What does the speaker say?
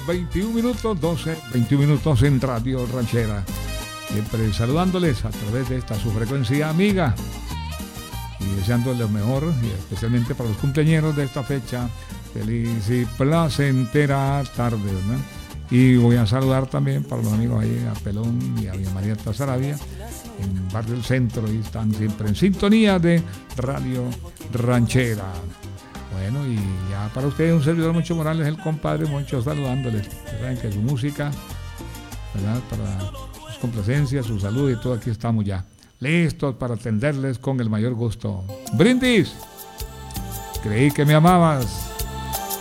21 minutos, 12, 21 minutos en Radio Ranchera. Siempre saludándoles a través de esta su frecuencia amiga y deseándoles lo mejor, y especialmente para los cumpleañeros de esta fecha. Feliz y placentera tarde, ¿verdad? Y voy a saludar también para los amigos ahí a Pelón y a Villa María Sarabia en Barrio del Centro, y están siempre en sintonía de Radio Ranchera. Bueno, y ya para ustedes un servidor Moncho Morales, el compadre Moncho, saludándoles. Saben que su música, ¿verdad?, para sus complacencias, su salud y todo, aquí estamos ya listos para atenderles con el mayor gusto. ¡Brindis! Creí que me amabas.